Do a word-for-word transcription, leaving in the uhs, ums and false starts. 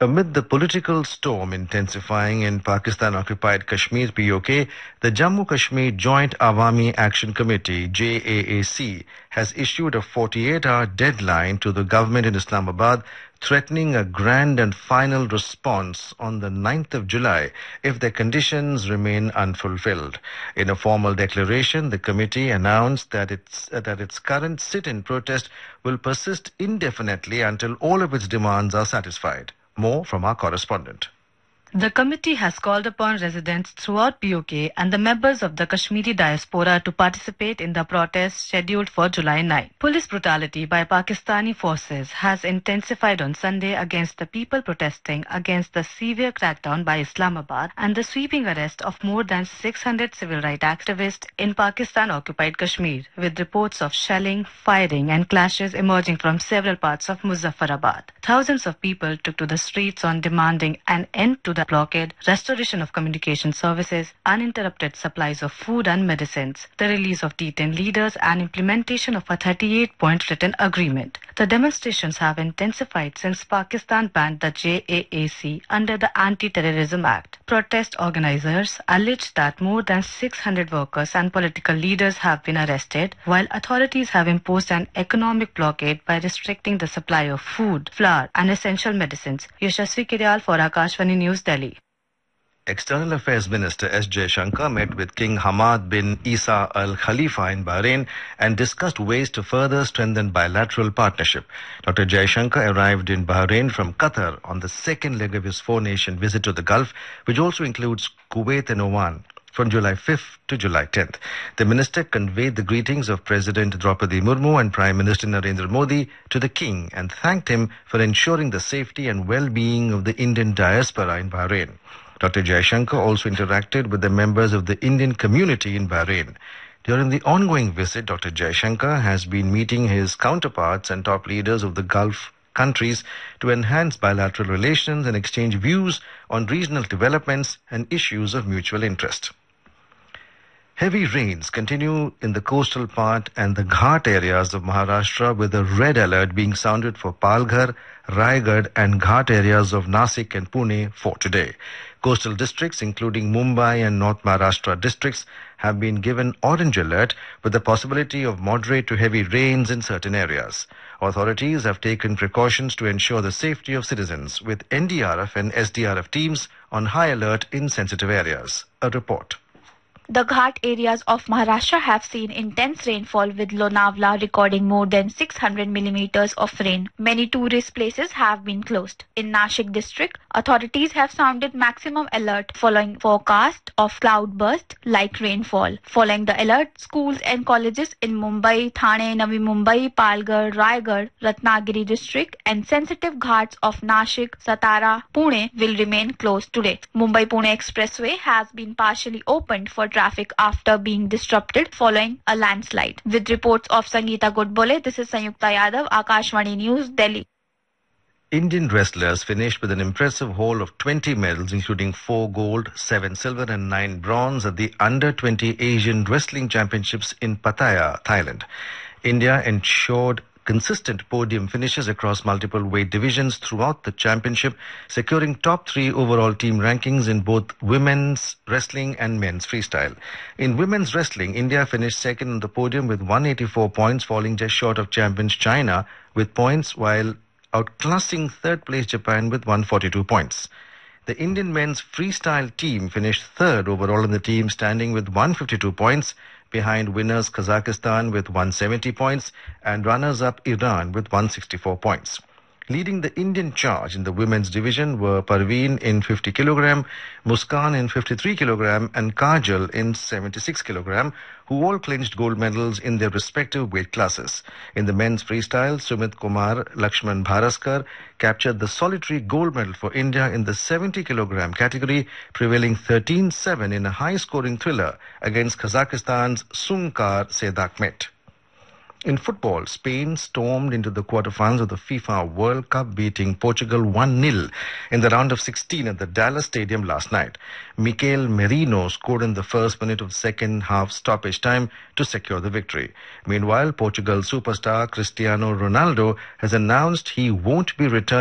Amid the political storm intensifying in Pakistan-occupied Kashmir P O K, the Jammu Kashmir Joint Awami Action Committee J A A C has issued a forty-eight hour deadline to the government in Islamabad, threatening a grand and final response on the ninth of July if the conditions remain unfulfilled. In a formal declaration, the committee announced that its, uh, that its current sit-in protest will persist indefinitely until all of its demands are satisfied. More from our correspondent. The committee has called upon residents throughout P O K and the members of the Kashmiri diaspora to participate in the protest scheduled for July ninth. Police brutality by Pakistani forces has intensified on Sunday against the people protesting against the severe crackdown by Islamabad and the sweeping arrest of more than six hundred civil rights activists in Pakistan-occupied Kashmir, with reports of shelling, firing and clashes emerging from several parts of Muzaffarabad. Thousands of people took to the streets on demanding an end to the blockade, restoration of communication services, uninterrupted supplies of food and medicines, the release of detained leaders and implementation of a thirty-eight point written agreement. The demonstrations have intensified since Pakistan banned the J A A C under the Anti-Terrorism Act. Protest organizers allege that more than six hundred workers and political leaders have been arrested, while authorities have imposed an economic blockade by restricting the supply of food, flour and essential medicines. Yashasvi Kiryal for Akashvani News, Delhi. External Affairs Minister S. Jaishankar met with King Hamad bin Isa Al Khalifa in Bahrain and discussed ways to further strengthen bilateral partnership. Doctor Jaishankar arrived in Bahrain from Qatar on the second leg of his four-nation visit to the Gulf, which also includes Kuwait and Oman, from July fifth to July tenth. The minister conveyed the greetings of President Draupadi Murmu and Prime Minister Narendra Modi to the king and thanked him for ensuring the safety and well-being of the Indian diaspora in Bahrain. Doctor Jaishankar also interacted with the members of the Indian community in Bahrain. During the ongoing visit, Doctor Jaishankar has been meeting his counterparts and top leaders of the Gulf countries to enhance bilateral relations and exchange views on regional developments and issues of mutual interest. Heavy rains continue in the coastal part and the Ghat areas of Maharashtra, with a red alert being sounded for Palghar, Raigad and Ghat areas of Nasik and Pune for today. Coastal districts including Mumbai and North Maharashtra districts have been given orange alert with the possibility of moderate to heavy rains in certain areas. Authorities have taken precautions to ensure the safety of citizens, with N D R F and S D R F teams on high alert in sensitive areas. A report. The Ghat areas of Maharashtra have seen intense rainfall, with Lonavala recording more than six hundred millimeters of rain. Many tourist places have been closed. In Nashik district, authorities have sounded maximum alert following forecast of cloudburst-like rainfall. Following the alert, schools and colleges in Mumbai, Thane, Navi Mumbai, Palghar, Raigad, Ratnagiri district and sensitive ghats of Nashik, Satara, Pune will remain closed today. Mumbai-Pune expressway has been partially opened for traffic after being disrupted following a landslide. With reports of Sangeeta Godbole, this is Sanyukta Yadav, Akashvani News, Delhi. Indian wrestlers finished with an impressive haul of twenty medals, including four gold, seven silver and nine bronze at the under twenty Asian Wrestling Championships in Pattaya, Thailand. India ensured consistent podium finishes across multiple weight divisions throughout the championship, securing top three overall team rankings in both women's wrestling and men's freestyle. In women's wrestling, India finished second on the podium with one hundred eighty-four points, falling just short of champions China with points, while outclassing third place Japan with one hundred forty-two points. The Indian men's freestyle team finished third overall in the team, standing with one hundred fifty-two points, behind winners Kazakhstan with one hundred seventy points and runners-up Iran with one hundred sixty-four points. Leading the Indian charge in the women's division were Parveen in fifty kilogram, Muskan in fifty-three kilogram and Kajal in seventy-six kilogram, who all clinched gold medals in their respective weight classes. In the men's freestyle, Sumit Kumar Lakshman Bharaskar captured the solitary gold medal for India in the seventy kilogram category, prevailing thirteen seven in a high-scoring thriller against Kazakhstan's Sunkar Sedakmet. In football, Spain stormed into the quarterfinals of the FIFA World Cup, beating Portugal one nil in the round of sixteen at the Dallas Stadium last night. Mikel Merino scored in the first minute of the second half stoppage time to secure the victory. Meanwhile, Portugal superstar Cristiano Ronaldo has announced he won't be returning